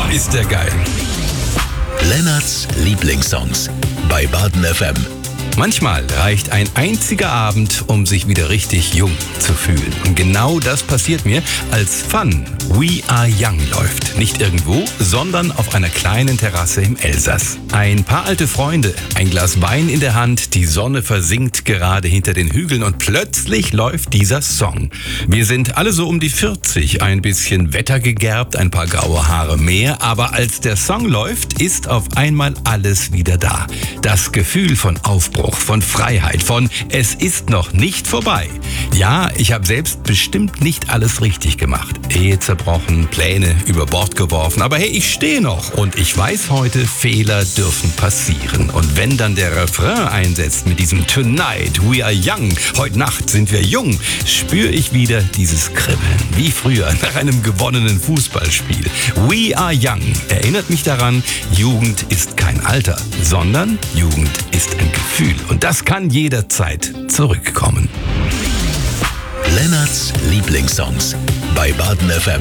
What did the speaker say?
ist der geil. Lennarts Lieblingssongs bei Baden FM. Manchmal reicht ein einziger Abend, um sich wieder richtig jung zu fühlen. Und genau das passiert mir, als Fun We Are Young läuft. Nicht irgendwo, sondern auf einer kleinen Terrasse im Elsass. Ein paar alte Freunde, ein Glas Wein in der Hand, die Sonne versinkt gerade hinter den Hügeln und plötzlich läuft dieser Song. Wir sind alle so um die 40, ein bisschen wettergegerbt, ein paar graue Haare mehr, aber als der Song läuft, ist auf einmal alles wieder da. Das Gefühl von Aufbruch, von Freiheit, von es ist noch nicht vorbei. Ja, ich habe selbst bestimmt nicht alles richtig gemacht. Ehe zerbrochen, Pläne über Bord geworfen, aber hey, ich stehe noch. Und ich weiß heute, Fehler dürfen passieren. Und wenn dann der Refrain einsetzt mit diesem Tonight we are young, heute Nacht sind wir jung, spüre ich wieder dieses Kribbeln, wie früher nach einem gewonnenen Fußballspiel. We are young erinnert mich daran, Jugend ist kein Alter, sondern Jugend ist ein Gefühl. Und das kann jederzeit zurückkommen. Lennarts Lieblingssongs bei Baden FM.